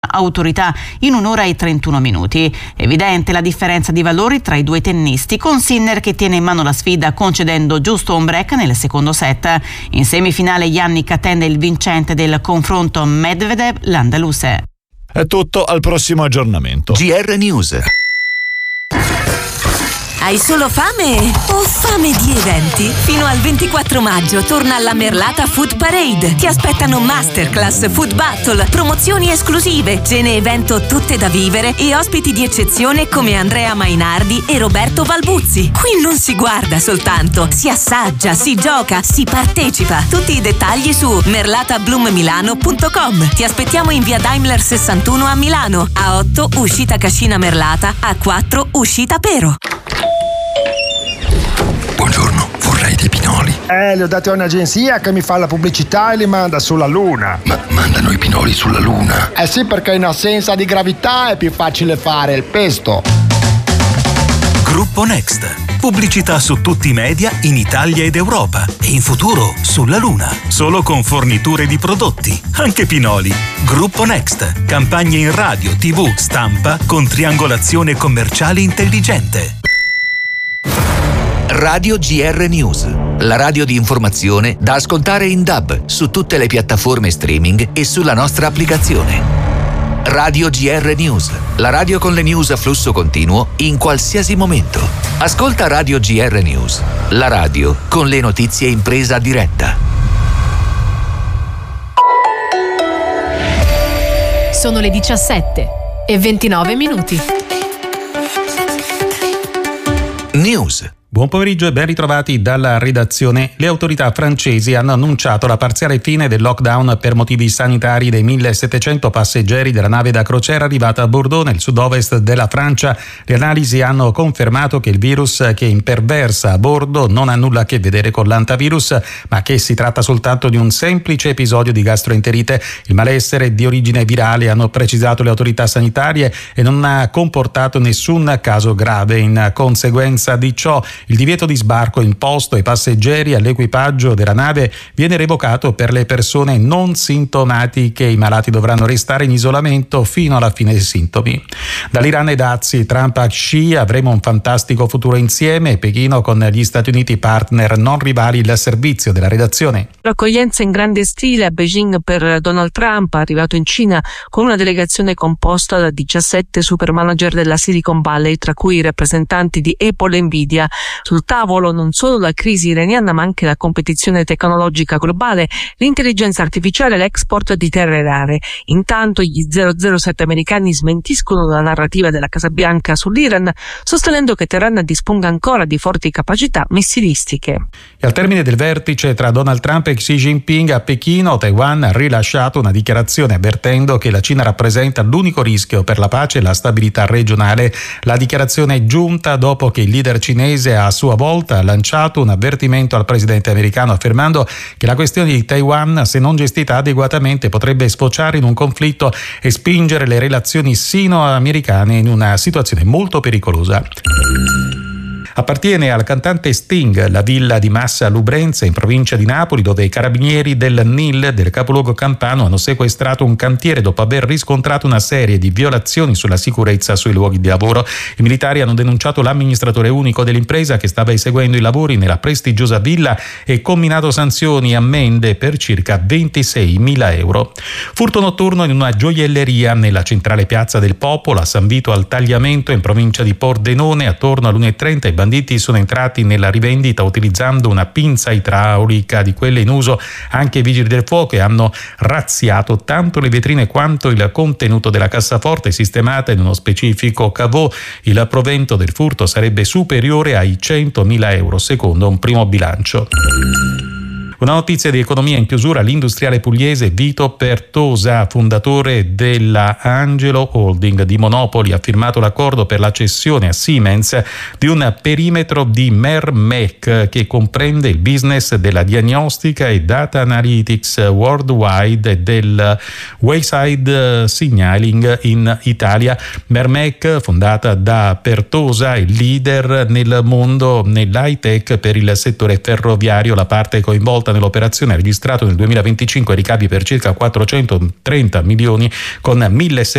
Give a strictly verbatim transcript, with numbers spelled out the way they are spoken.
autorità in un'ora e trentuno minuti. Evidente la differenza di valori tra i due tennisti, con Sinner che tiene in mano la sfida concedendo giusto un break nel secondo set. In semifinale Jannik attende il vincente del confronto Medvedev-Landaluse. È tutto, al prossimo aggiornamento. G R News. Hai solo fame o fame di eventi? Fino al ventiquattro maggio torna alla Merlata Food Parade. Ti aspettano masterclass, food battle, promozioni esclusive, cene evento tutte da vivere e ospiti di eccezione come Andrea Mainardi e Roberto Balbuzzi. Qui non si guarda soltanto, si assaggia, si gioca, si partecipa. Tutti i dettagli su merlata bloom milano punto com. Ti aspettiamo in via Daimler sessantuno a Milano, A otto uscita Cascina Merlata, A quattro uscita Pero. Buongiorno, vorrei dei pinoli. Eh, li ho dati a un'agenzia che mi fa la pubblicità e li manda sulla Luna. Ma mandano i pinoli sulla Luna? Eh sì, perché in assenza di gravità è più facile fare il pesto. Gruppo Next. Pubblicità su tutti i media in Italia ed Europa e in futuro sulla Luna. Solo con forniture di prodotti, anche pinoli. Gruppo Next. Campagne in radio, tivù, stampa con triangolazione commerciale intelligente. Radio G R News, la radio di informazione da ascoltare in D A B su tutte le piattaforme streaming e sulla nostra applicazione. Radio G R News, la radio con le news a flusso continuo in qualsiasi momento. Ascolta Radio G R News, la radio con le notizie in presa diretta. Sono le diciassette e ventinove minuti. News. Buon pomeriggio e ben ritrovati dalla redazione. Le autorità francesi hanno annunciato la parziale fine del lockdown per motivi sanitari dei millesettecento passeggeri della nave da crociera arrivata a Bordeaux nel sud-ovest della Francia. Le analisi hanno confermato che il virus che imperversa a bordo non ha nulla a che vedere con l'antivirus, ma che si tratta soltanto di un semplice episodio di gastroenterite. Il malessere è di origine virale, hanno precisato le autorità sanitarie, e non ha comportato nessun caso grave. In conseguenza di ciò, il divieto di sbarco imposto ai passeggeri e all'equipaggio della nave viene revocato per le persone non sintomatiche. I malati dovranno restare in isolamento fino alla fine dei sintomi. Dall'Iran e dazi, Trump a Xi, avremo un fantastico futuro insieme. Pechino con gli Stati Uniti partner non rivali, il servizio della redazione. L'accoglienza in grande stile a Beijing per Donald Trump, arrivato in Cina con una delegazione composta da diciassette super manager della Silicon Valley, tra cui i rappresentanti di Apple e Nvidia. Sul tavolo non solo la crisi iraniana, ma anche la competizione tecnologica globale, l'intelligenza artificiale e l'export di terre rare. Intanto gli zero zero sette americani smentiscono la narrativa della Casa Bianca sull'Iran, sostenendo che Teheran disponga ancora di forti capacità missilistiche. E al termine del vertice tra Donald Trump e Xi Jinping a Pechino, Taiwan ha rilasciato una dichiarazione avvertendo che la Cina rappresenta l'unico rischio per la pace e la stabilità regionale. La dichiarazione è giunta dopo che il leader cinese a sua volta ha lanciato un avvertimento al presidente americano, affermando che la questione di Taiwan, se non gestita adeguatamente, potrebbe sfociare in un conflitto e spingere le relazioni sino-americane in una situazione molto pericolosa. Appartiene al cantante Sting la villa di Massa Lubrenza in provincia di Napoli, dove i carabinieri del N I L del capoluogo campano hanno sequestrato un cantiere dopo aver riscontrato una serie di violazioni sulla sicurezza sui luoghi di lavoro. I militari hanno denunciato l'amministratore unico dell'impresa che stava eseguendo i lavori nella prestigiosa villa e comminato sanzioni e ammende per circa ventiseimila euro. Furto notturno in una gioielleria nella centrale piazza del Popolo a San Vito al Tagliamento in provincia di Pordenone. Attorno all'una e trenta i banditi sono entrati nella rivendita utilizzando una pinza idraulica di quelle in uso anche i vigili del fuoco e hanno razziato tanto le vetrine quanto il contenuto della cassaforte sistemata in uno specifico caveau. Il provento del furto sarebbe superiore ai centomila euro secondo un primo bilancio. Una notizia di economia in chiusura: l'industriale pugliese Vito Pertosa, fondatore della Angelo Holding di Monopoli, ha firmato l'accordo per la cessione a Siemens di un perimetro di Mermec che comprende il business della diagnostica e data analytics worldwide e del Wayside Signaling in Italia. Mermec, fondata da Pertosa, è leader nel mondo nell'high tech per il settore ferroviario. La parte coinvolta coinvolta nell'operazione ha registrato nel duemilaventicinque ricavi per circa quattrocentotrenta milioni con millesettecento